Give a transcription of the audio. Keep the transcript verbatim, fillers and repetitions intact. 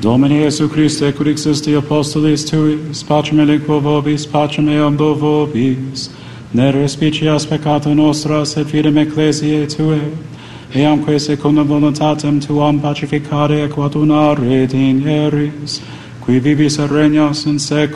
Domine Iesu Christe, quid existi apostolis tuis, pacem eliquo vobis, pacem eam do vobis, ne respicias peccata nostra, sed fidem ecclesiae Tuae, eamque secundum voluntatem Tuam pacificare et coadunare digneris, qui vivis et regnas in seculum